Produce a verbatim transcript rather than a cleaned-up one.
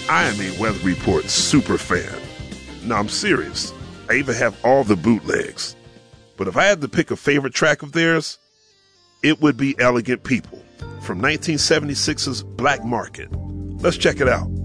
I am a Weather Report super fan. No, I'm serious. I even have all the bootlegs. But if I had to pick a favorite track of theirs, it would be Elegant People from nineteen seventy-six's Black Market. Let's check it out.